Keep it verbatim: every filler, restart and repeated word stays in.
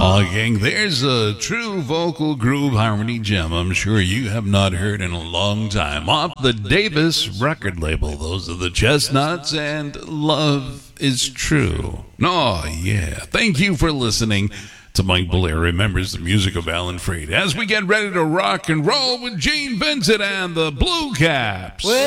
Oh, gang, there's a true vocal groove harmony gem I'm sure you have not heard in a long time. Off the Davis record label, those are the Chestnuts, and Love is True. Oh, yeah. Thank you for listening to Mike Blair Remembers the Music of Alan Freed as we get ready to rock and roll with Gene Vincent and the Blue Caps.